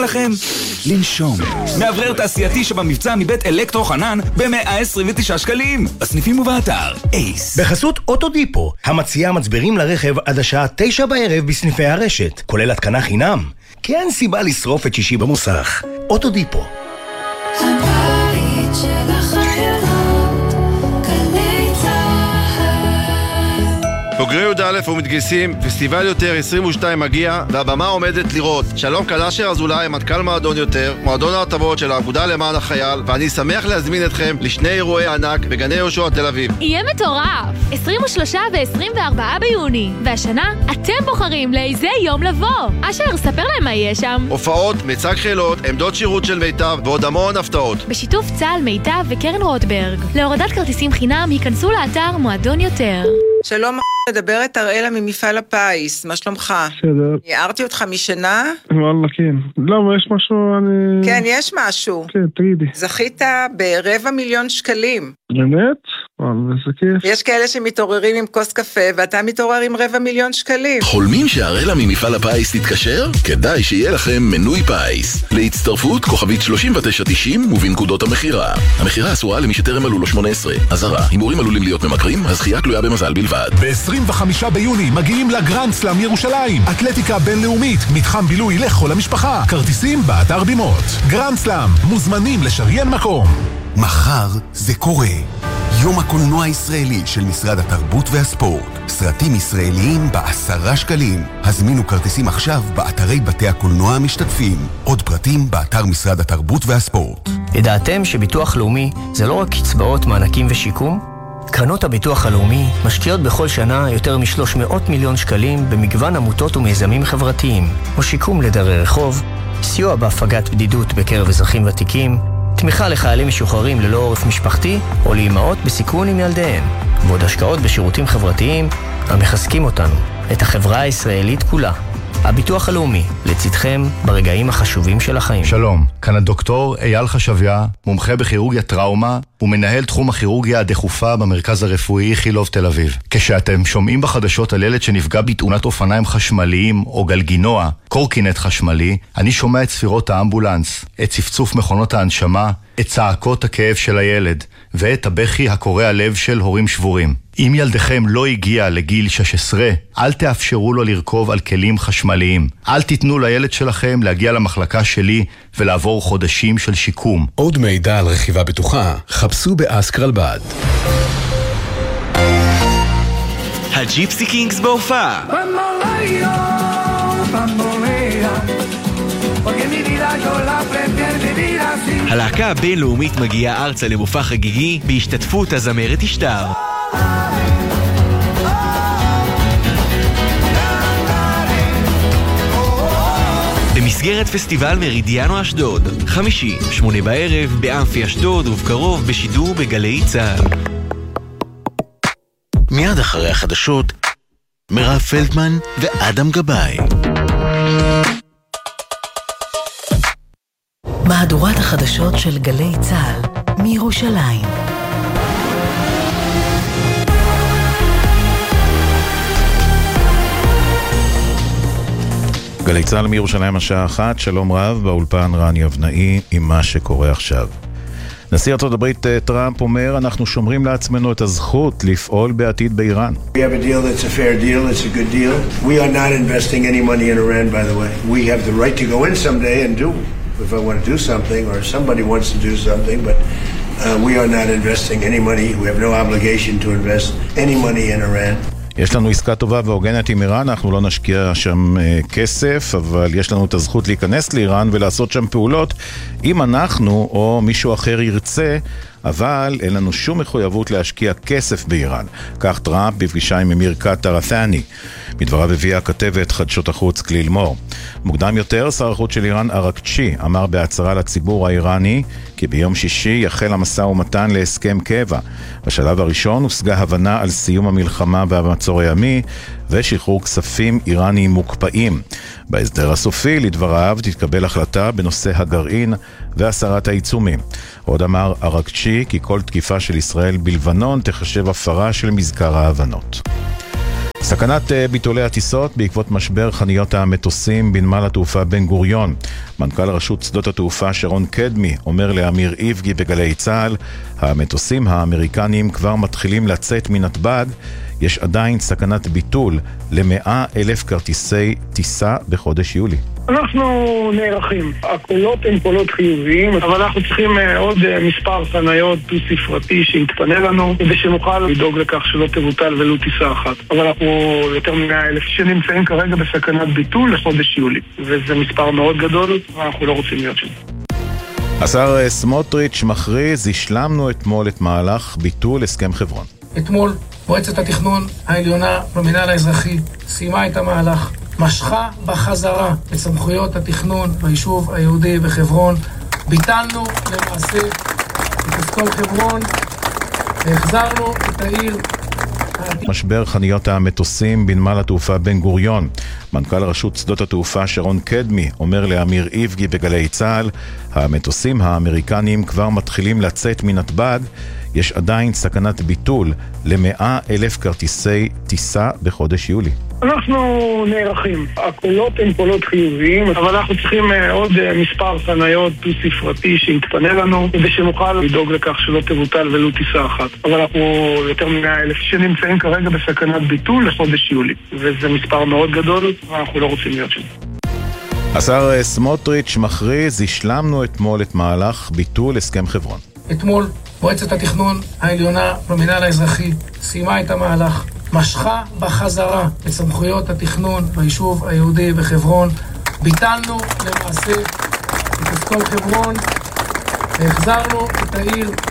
לכם לנשום. מעברר תעשייתי שבמבצע מבית אלקטרו חנן ב-129 שקלים. בסניפים ובאתר אייס. בחסות אוטודיפו, המציעה מצברים לרכב עד השעה 9 בערב בסניפי הרשת, כולל התקנה חינם. כי אין סיבה לשרוף את שישי במוסך. אוטודיפו. הבית של החיילות, גלי צהל. בוגרי י"א ומתגייסים, פסטיבל יותר 22 מגיע, והבמה עומדת לראות. שלום קלאשר אזולאי, מנכ"ל מועדון יותר, מועדון ההטבות של האגודה למען החייל, ואני שמח להזמין אתכם לשני אירועי ענק בגני יהושע תל אביב. יהיה מטורף! 23 ו-24 ביוני, והשנה אתם בוחרים לאיזה יום לבוא. אשר, ספר להם מה יהיה שם. הופעות, מצג חילות, עמדות שירות של מיטב ועוד המון הפתעות. בשיתוף צה"ל, מיטב וקרן רוטברג. להורדת כרטיסים חינם, היכנסו לאתר מועדון יותר. שלום, מדברת אראלה ממפעל הפיס, מה שלומך? בסדר. הערתי אותך משנה? וואלה, כן. למה, יש משהו, אני... כן, יש משהו. כן, תגידי. זכית ב250,000 שקלים. באמת? וואלה, זה כיף. יש כאלה שמתעוררים עם כוס קפה, ואתה מתעורר עם 250,000 שקלים. חולמים שהאראלה ממפעל הפיס תתקשר? כדאי שיהיה לכם מנוי פיס. להצטרפות כוכבית 3990 ובנקודות המחירה. המחירה אסורה למי שטרם מלאו לו 18. אזהרה, הימורים עלולים להיות ממכרים, הזכייה תלויה במזל בלבד. ב-25 ביוני מגיעים לגרנד סלאם ירושלים. אתלטיקה בינלאומית, מתחם בילוי לכל המשפחה. כרטיסים באתר בימות. גרנד סלאם, מוזמנים לשריין מקום. מחר זה קורה. יום הקולנוע הישראלי של משרד התרבות והספורט. סרטים ישראליים ב10 שקלים. הזמינו כרטיסים עכשיו באתרי בתי הקולנוע המשתתפים. עוד פרטים באתר משרד התרבות והספורט. ידעתם שביטוח לאומי זה לא רק קצבאות, מענקים ושיקום? קרנות הביטוח הלאומי משקיעות בכל שנה יותר מ300 מיליון שקלים במגוון עמותות ומיזמים חברתיים, או שיקום לדרי רחוב, סיוע בהפגת בדידות בקרב אזרחים ותיקים, תמיכה לחיילים משוחררים ללא עורף משפחתי או לאימהות בסיכון עם ילדיהם, ועוד השקעות בשירותים חברתיים המחזקים אותנו, את החברה הישראלית כולה. הביטוח הלאומי, לצדכם ברגעים החשובים של החיים. שלום, כאן הדוקטור אייל חשביה, מומחה בכירורגיה טראומה ומנהל תחום הכירורגיה הדחופה במרכז הרפואי איכילוב תל אביב. כשאתם שומעים בחדשות על ילד שנפגע בתאונת אופניים חשמליים או גלגינוע, קורקינט חשמלי, אני שומע את ספירות האמבולנס, את צפצוף מכונות ההנשמה, את צעקות הכאב של הילד ואת הבכי הקורע לב של הורים שבורים. אם ילדכם לא הגיע לגיל 16, אל תאפשרו לו לרכוב על כלים חשמליים. אל תיתנו לילד שלכם להגיע למחלקה שלי ולעבור חודשים של שיקום. עוד מידע על רכיבה בטוחה, חפשו באסקרלבד. הג'יפסי קינגס בהופעה. הלהקה הבינלאומית מגיעה ארצה למופע חגיגי בהשתתפות הזמרת אשתר. במסגרת פסטיבל מרידיאנו אשדוד, חמישי, 8 בערב, באמפי אשדוד ובקרוב בשידור בגלי צהל. מיד אחרי החדשות, מירב פלדמן ואדם גבאי. מהדורת החדשות של גלי צהל מירושלים. גלי צהל מירושלים השעה 1, שלום רב, באולפן רן יבנאי עם מה שקורה עכשיו. נשיא ארצות הברית טראמפ אומר, אנחנו שומרים לעצמנו את הזכות לפעול בעתיד באיראן. We have a deal that's a fair deal, it's a good deal. We are not investing any money in Iran, by the way. We have the right to go in someday and do, if I want to do something, or somebody wants to do something, but we are not investing any money. We have no obligation to invest any money in Iran. יש לנו עסקה טובה והוגנת עם איראן, אנחנו לא נשקיע שם כסף, אבל יש לנו את הזכות להיכנס לאיראן ולעשות שם פעולות אם אנחנו או מישהו אחר ירצה, אבל אין לנו שום מחויבות להשקיע כסף באיראן. כך טראמפ בפגישה עם אמיר קטר הת'אני. מדבריו הביאה הכתבת חדשות החוץ כליל מור. מוקדם יותר, שר החוץ של איראן ארקצ'י אמר בהצהרה לציבור האיראני כי ביום שישי יחל המשא ומתן להסכם קבע. בשלב הראשון הושגה הבנה על סיום המלחמה והמצור הימי ושחרור כספים איראניים מוקפאים. בהסדר הסופי, לדבריו, תתקבל החלטה בנושא הגרעין והסרת העיצומים. עוד אמר ארקצ'י כי כל תקיפה של ישראל בלבנון תחשב הפרה של מזכר ההבנות. סכנת ביטולי הטיסות בעקבות משבר חניות המטוסים בנמל התעופה בן גוריון. מנכ"ל רשות שדות התעופה שרון קדמי אומר לאמיר איבגי בגלי צה"ל, המטוסים האמריקניים כבר מתחילים לצאת מנתב"ג, יש עדיין סכנת ביטול ל100,000 כרטיסי טיסה בחודש יולי. אנחנו נערכים. הקולות הם קולות חיוביים, אבל אנחנו צריכים עוד מספר חניות דו-ספרתי שיתפנה לנו, כדי שנוכל לדאוג לכך שלא תבוטל ולו טיסה אחת. אבל אנחנו יותר מ100,000 שנמצאים כרגע בסכנת ביטול לחודש יולי, וזה מספר מאוד גדול, ואנחנו לא רוצים להיות שם. השר סמוטריץ' מכריז, השלמנו אתמול את מהלך ביטול הסכם חברון. אתמול מועצת התכנון העליונה במינהל האזרחי סיימה את המהלך, משכה בחזרה את סמכויות התכנון ביישוב היהודי בחברון. ביטלנו למעשה את הסכם חברון והחזרנו את העיר. משבר חניות המטוסים בנמל התעופה בן גוריון. מנכ"ל רשות שדות התעופה שרון קדמי אומר לאמיר איבגי בגלי צה"ל, המטוסים האמריקניים כבר מתחילים לצאת מנתב"ג, יש עדיין סכנת ביטול ל100,000 כרטיסי טיסה בחודש יולי. אנחנו נערכים. הקולות הם קולות חיוביים, אבל אנחנו צריכים עוד מספר חניות דו-ספרתי שיתפנה לנו, כדי שנוכל לדאוג לכך שלא תבוטל ולו טיסה אחת. אבל אנחנו יותר מ100,000 שנמצאים כרגע בסכנת ביטול לחודש יולי, וזה מספר מאוד גדול, ואנחנו לא רוצים להיות שם. השר סמוטריץ' מכריז, השלמנו אתמול את מהלך ביטול הסכם חברון. אתמול מועצת התכנון העליונה במינהל האזרחי סיימה את המהלך, משכה בחזרה את סמכויות התכנון ביישוב היהודי בחברון. ביטלנו למעשה את הסכם חברון והחזרנו את העיר